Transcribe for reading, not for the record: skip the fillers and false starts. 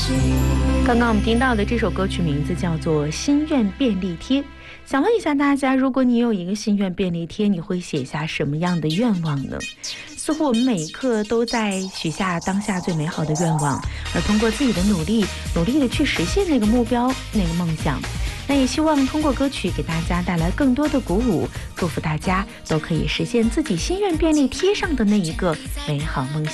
刚刚我们听到的这首歌曲名字叫做《心愿便利贴》。想问一下大家，如果你有一个心愿便利贴，你会写下什么样的愿望呢？似乎我们每一刻都在许下当下最美好的愿望，而通过自己的努力的去实现那个目标，那个梦想。那也希望通过歌曲给大家带来更多的鼓舞，祝福大家都可以实现自己心愿便利贴上的那一个美好梦想。